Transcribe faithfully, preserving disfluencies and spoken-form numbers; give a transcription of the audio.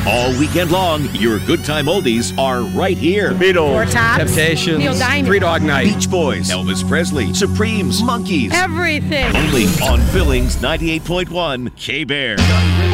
All weekend long, your good time oldies are right here. Beatles, Four Tops, Temptations, Neil Diamond, Three Dog Night, Beach Boys, Elvis Presley, Supremes, Monkees. everything. Only on Billings ninety-eight point one K-Bear.